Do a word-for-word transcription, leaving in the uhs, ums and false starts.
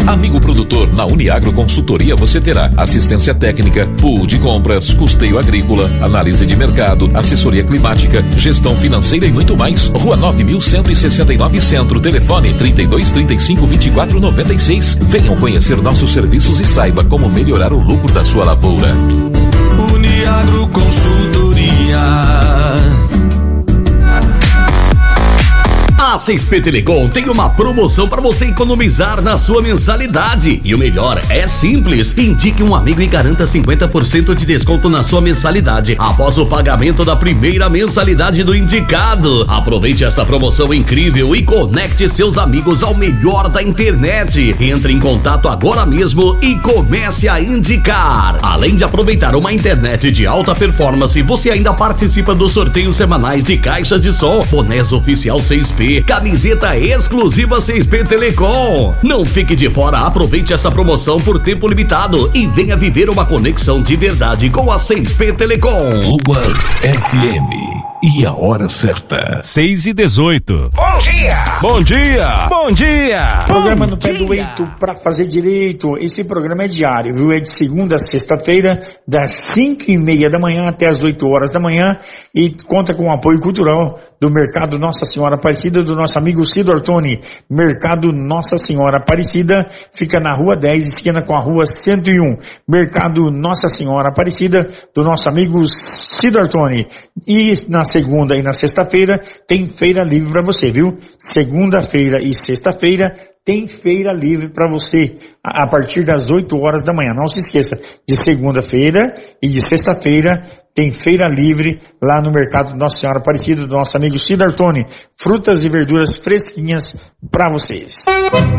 Amigo produtor, na Uniagro Consultoria você terá assistência técnica, pool de compras, custeio agrícola, análise de mercado, assessoria climática, gestão financeira e muito mais. Rua nove mil cento e sessenta e nove Centro, telefone trinta e dois, trinta e cinco, vinte e quatro, noventa e seis. Venham conhecer nossos serviços e saiba como melhorar o lucro da sua lavoura. Uniagro Consultoria. A seis P Telecom tem uma promoção para você economizar na sua mensalidade. E o melhor, é simples. Indique um amigo e garanta cinquenta por cento de desconto na sua mensalidade após o pagamento da primeira mensalidade do indicado. Aproveite esta promoção incrível e conecte seus amigos ao melhor da internet. Entre em contato agora mesmo e comece a indicar. Além de aproveitar uma internet de alta performance, você ainda participa dos sorteios semanais de caixas de som, bonés oficial seis P, camiseta exclusiva seis P Telecom. Não fique de fora, aproveite essa promoção por tempo limitado e venha viver uma conexão de verdade com a seis P Telecom. Lubas F M. E a hora certa. seis e dezoito. Bom dia! Bom dia! Bom dia! Programa no pé do eito pra fazer direito. Esse programa é diário, viu? É de segunda a sexta-feira, das cinco e meia da manhã até as oito horas da manhã e conta com o apoio cultural do Mercado Nossa Senhora Aparecida, do nosso amigo Cido Artoni. Mercado Nossa Senhora Aparecida fica na rua dez, esquina com a rua cento e um. Mercado Nossa Senhora Aparecida, do nosso amigo Cido Artoni. E na segunda e na sexta-feira tem feira livre para você, viu? Segunda-feira e sexta-feira tem feira livre para você a partir das oito horas da manhã. Não se esqueça, de segunda-feira e de sexta-feira tem feira livre lá no Mercado Nossa Senhora Aparecida, do nosso amigo Cido Artoni. Frutas e verduras fresquinhas para vocês.